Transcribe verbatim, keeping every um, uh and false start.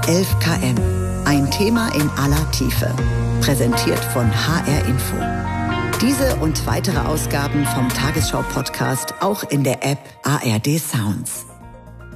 elf Kilometer. Ein Thema in aller Tiefe. Präsentiert von H R Info. Diese und weitere Ausgaben vom Tagesschau-Podcast auch in der App A R D Sounds.